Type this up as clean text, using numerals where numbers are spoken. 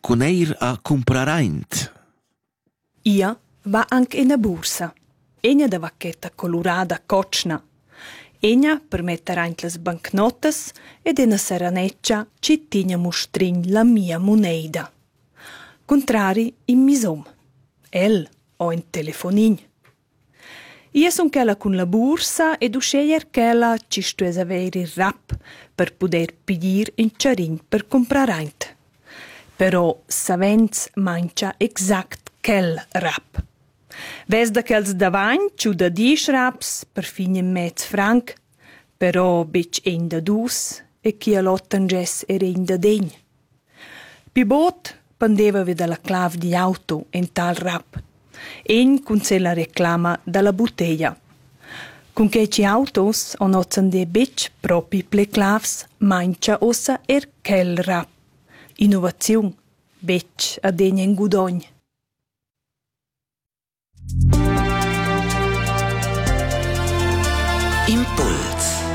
con eir a compraraint. Ia va anche in bursa. Egna da vacchetta colorada cocna. Egna per mettere anche le bancnotas ed una seraneccia ci tigna mostrin la mia moneda. Contrari in misom. El o in telefonin. Io son quella con la bursa ed usceier quella ci stues avere rap per poter pidir in charin per compraraint. Però savens mancia exact quel rap. Ves da quels davant o da 10 raps per fin mezz franc, però bec ein da dus e chi all'ottanges era ein da degn. Pi bot pendeva vi dalla clav di auto en tal rap. Ein cun se la reclama dalla bottiglia. Con che ci autos on ozzande bec propi ple clavs mancia ossa quel rap. Innovaziun, bec a degn en gudogn. Impuls.